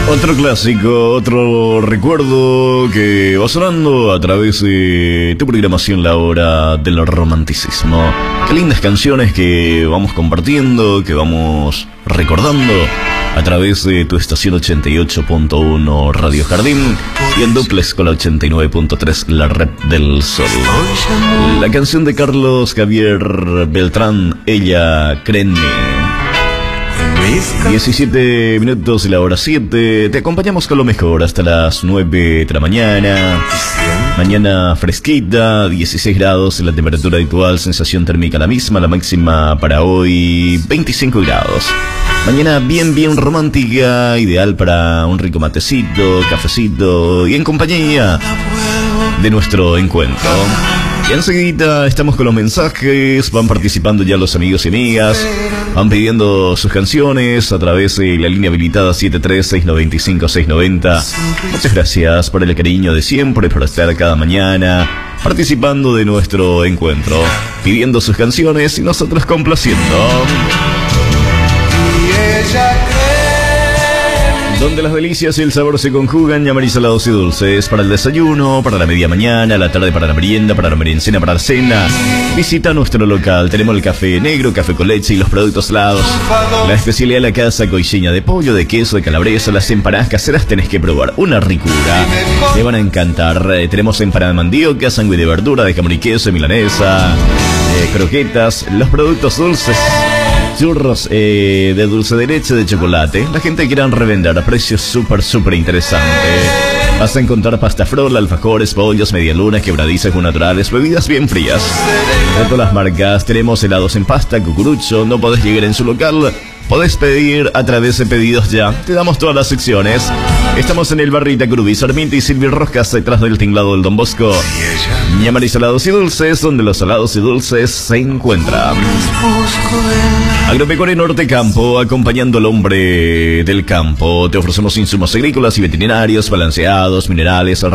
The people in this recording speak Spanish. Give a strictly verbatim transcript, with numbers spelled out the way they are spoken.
Otro clásico, otro recuerdo que va sonando a través de tu programación La Hora del Romanticismo. Qué lindas canciones que vamos compartiendo, que vamos recordando a través de tu estación ochenta y ocho punto uno Radio Jardín y en duplex con la ochenta y nueve punto tres La Red del Sol. La canción de Carlos Javier Beltrán, Ella cree en mí. diecisiete minutos y la hora siete. Te acompañamos con lo mejor hasta las nueve de la mañana. Mañana fresquita, dieciséis grados en la temperatura habitual, sensación térmica la misma, la máxima para hoy veinticinco grados. Mañana bien bien romántica, ideal para un rico matecito, cafecito y en compañía de nuestro encuentro. Y enseguida estamos con los mensajes, van participando ya los amigos y amigas, van pidiendo sus canciones a través de la línea habilitada siete tres seis nueve cinco seis nueve cero. Muchas gracias por el cariño de siempre, por estar cada mañana participando de nuestro encuentro, pidiendo sus canciones y nosotros complaciendo. Donde las delicias y el sabor se conjugan, llamarí salados y dulces. Para el desayuno, para la media mañana, la tarde para la merienda, para la meriendcena, para la cena. Visita nuestro local. Tenemos el café negro, café con leche y los productos salados. La especialidad de la casa, coisinha de pollo, de queso, de calabresa. Las empanadas caseras tenés que probar. Una ricura. Te van a encantar. Eh, tenemos empanada de mandioca, sándwich de verdura, de jamón y queso, milanesa, eh, croquetas, los productos dulces. Churros eh, de dulce de leche, de chocolate. La gente quiere revender a precios súper, súper interesantes. Vas a encontrar pasta frola, alfajores, bollos, medialunas, quebradizas naturales, bebidas bien frías. De todas las marcas, tenemos helados en pasta, cucurucho. No podés llegar en su local, podés pedir a través de pedidos ya. Te damos todas las secciones. Estamos en el barrio Itacurubí, Sarmiento y Silvio Rojas, detrás del tinglado del Don Bosco. Ñamari salados y dulces, donde los salados y dulces se encuentran. Agropecuaria Norte Campo, acompañando al hombre del campo. Te ofrecemos insumos agrícolas y veterinarios, balanceados, minerales,